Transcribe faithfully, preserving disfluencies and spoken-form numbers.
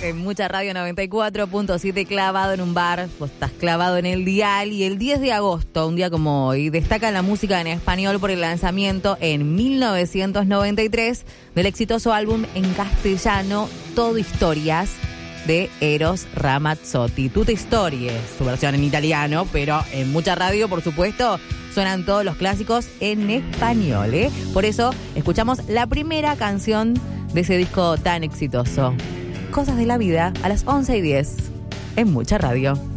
en Mucha Radio noventa y cuatro punto siete, clavado en un bar, vos estás clavado en el dial. Y el diez de agosto, un día como hoy, destaca la música en español por el lanzamiento en mil novecientos noventa y tres del exitoso álbum en castellano Todo Historias de Eros Ramazzotti. Tutte Storie, su versión en italiano, pero en Mucha Radio, por supuesto, suenan todos los clásicos en español, ¿eh? Por eso escuchamos la primera canción de ese disco tan exitoso. Cosas de la vida, a las once y diez, en Mucha Radio.